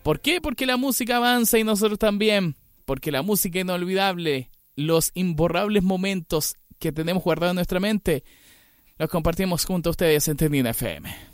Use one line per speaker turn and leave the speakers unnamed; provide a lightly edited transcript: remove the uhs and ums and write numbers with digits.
¿Por qué? Porque la música avanza y nosotros también. Porque la música inolvidable, los imborrables momentos que tenemos guardados en nuestra mente, los compartimos junto a ustedes en Tendina FM.